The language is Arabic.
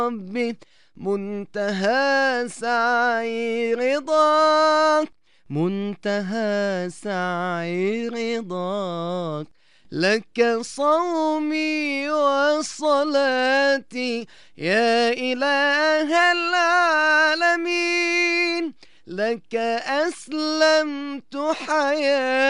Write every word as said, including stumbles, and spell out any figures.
ربي منتهى سعي رضاك، منتهى سعي رضاك. لك صومي وصلاتي يا إله العالمين، لك أسلمت حياتي